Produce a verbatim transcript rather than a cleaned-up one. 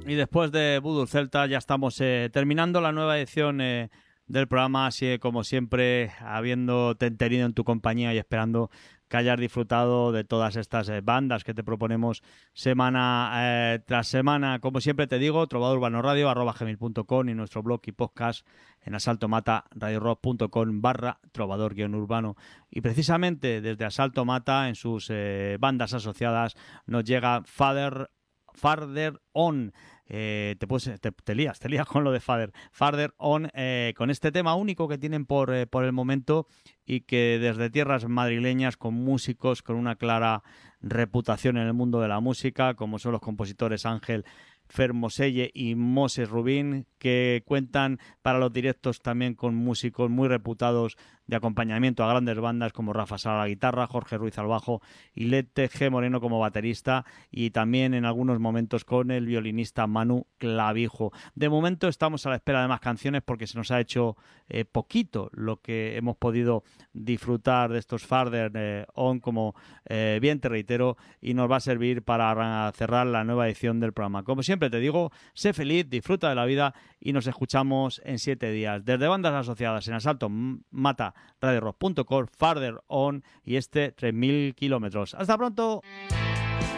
Y después de Voodoo Celta ya estamos eh, terminando la nueva edición eh, del programa, así que, como siempre, habiéndote tenido en tu compañía y esperando que hayas disfrutado de todas estas eh, bandas que te proponemos semana eh, tras semana. Como siempre te digo, trovador urbano radio arroba gmail punto com y nuestro blog y podcast en asalto mata radio rock punto com barra trovador guión urbano. Y precisamente desde Asalto Mata, en sus eh, bandas asociadas, nos llega Father, Farther On. Eh, te, puedes, te, te lías, te lías con lo de Father, Farther On, eh, con este tema único que tienen por, eh, por el momento, y que desde tierras madrileñas, con músicos con una clara reputación en el mundo de la música, como son los compositores Ángel Fermoselle y Moses Rubín, que cuentan para los directos también con músicos muy reputados de acompañamiento a grandes bandas como Rafa Sala a la guitarra, Jorge Ruiz al bajo y Lete G. Moreno como baterista, y también en algunos momentos con el violinista Manu Clavijo. De momento estamos a la espera de más canciones porque se nos ha hecho eh, poquito lo que hemos podido disfrutar de estos Farther eh, On, como eh, bien te reitero, y nos va a servir para cerrar la nueva edición del programa. Como siempre te digo, sé feliz, disfruta de la vida y nos escuchamos en siete días. Desde bandas asociadas en Asalto Mata radio rock punto com, Farther On y este tres mil kilómetros. ¡Hasta pronto!